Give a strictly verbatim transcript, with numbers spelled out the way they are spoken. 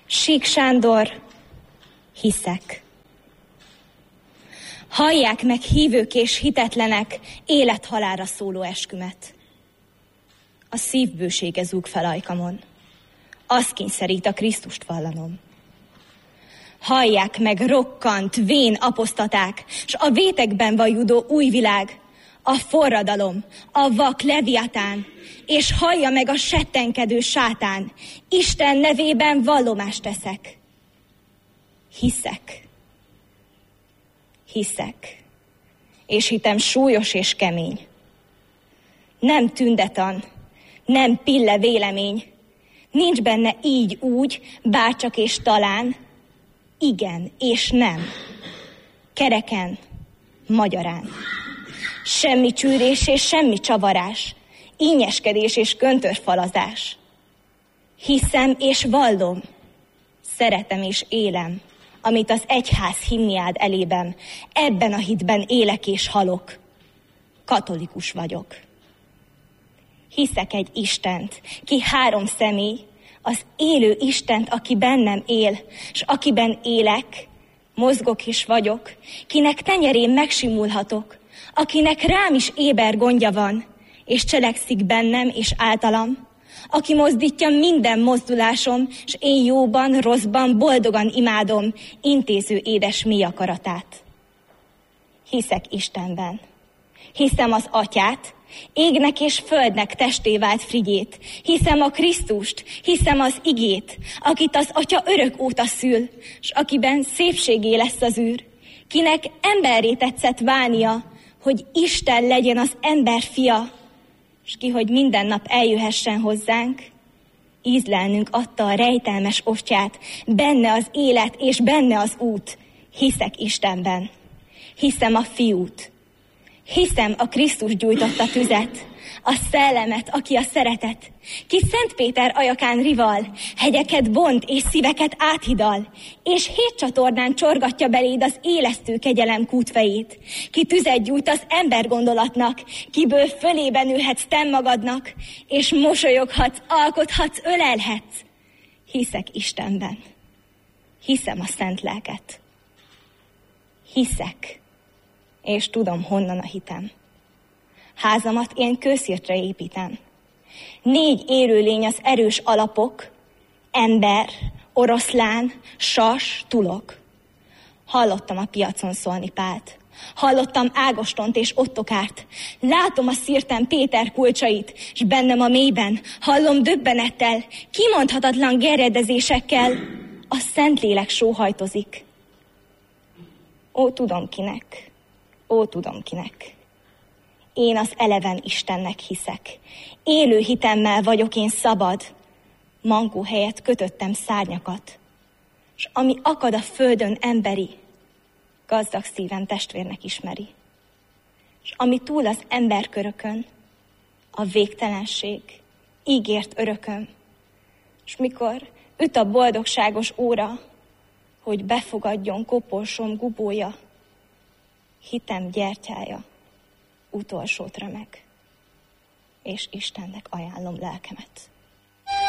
Sík Sándor, hiszek. Hallják meg hívők és hitetlenek élet-halálra szóló eskümet. A szívbősége zúg fel ajkamon. Az kényszerít a Krisztust vallanom. Hallják meg rokkant, vén aposztaták, s a vétekben vajudó új világ, a forradalom, a vak leviatán, és hallja meg a settenkedő sátán, Isten nevében vallomást teszek. Hiszek. Hiszek. És hitem súlyos és kemény. Nem tündetan, nem pille vélemény, nincs benne így, úgy, bárcsak és talán, igen és nem. Kereken, magyarán. Semmi csűrés és semmi csavarás, ínyeskedés és köntörfalazás. Hiszem és vallom, szeretem és élem, amit az egyház himniád elében, ebben a hitben élek és halok. Katolikus vagyok. Hiszek egy Istent, ki három személy, az élő Istent, aki bennem él, s akiben élek, mozgok és vagyok, kinek tenyerén megsimulhatok, akinek rám is éber gondja van, és cselekszik bennem és általam, aki mozdítja minden mozdulásom, s én jóban, rosszban, boldogan imádom intéző édes mély akaratát. Hiszek Istenben. Hiszem az Atyát, égnek és földnek testé vált Frigyét. Hiszem a Krisztust, hiszem az igét, akit az Atya örök óta szül, s akiben szépségé lesz az űr, kinek emberré tetszett válnia, hogy Isten legyen az ember fia, s ki, hogy minden nap eljöhessen hozzánk, ízlelnünk adta a rejtelmes ostját, benne az élet és benne az út. Hiszek Istenben, hiszem a Fiút, hiszem a Krisztus gyújtotta tüzet, a szellemet, aki a szeretet, ki Szent Péter ajakán rival, hegyeket bont és szíveket áthidal, és hét csatornán csorgatja beléd az élesztő kegyelem kútfejét, ki tüzet gyújt az ember gondolatnak, kiből fölében ülhetsz te magadnak, és mosolyoghatsz, alkothatsz, ölelhetsz. Hiszek Istenben, hiszem a Szent Lelket. Hiszek, és tudom, honnan a hitem. Házamat én kőszirtre építem. Négy élőlény az erős alapok, ember, oroszlán, sas, tulok. Hallottam a piacon szólni Pált. Hallottam Ágostont és Ottokárt. Látom a szirten Péter kulcsait, s bennem a mélyben hallom döbbenettel, kimondhatatlan gerjedezésekkel a Szentlélek sóhajtozik. Ó, tudom kinek, ó, tudom kinek. Én az eleven Istennek hiszek. Élő hitemmel vagyok én szabad. Mankó helyett kötöttem szárnyakat. S ami akad a földön emberi, gazdag szívem testvérnek ismeri. S ami túl az emberkörökön, a végtelenség, ígért örököm. S mikor üt a boldogságos óra, hogy befogadjon koporsom gubója, hitem gyertyája, utolsót remeg, és Istennek ajánlom lelkemet.